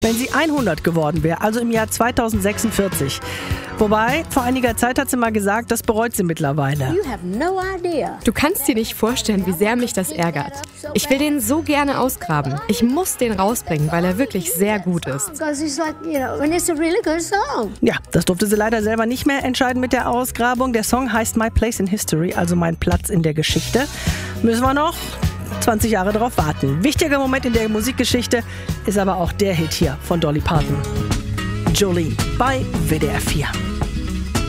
Wenn sie 100 geworden wäre, also im Jahr 2046. Wobei, vor einiger Zeit hat sie mal gesagt, das bereut sie mittlerweile. Du kannst dir nicht vorstellen, wie sehr mich das ärgert. Ich will den so gerne ausgraben. Ich muss den rausbringen, weil er wirklich sehr gut ist. Ja, das durfte sie leider selber nicht mehr entscheiden mit der Ausgrabung. Der Song heißt My Place in History, also mein Platz in der Geschichte. Müssen wir noch 20 Jahre darauf warten. Wichtiger Moment in der Musikgeschichte ist aber auch der Hit hier von Dolly Parton. Jolene bei WDR 4.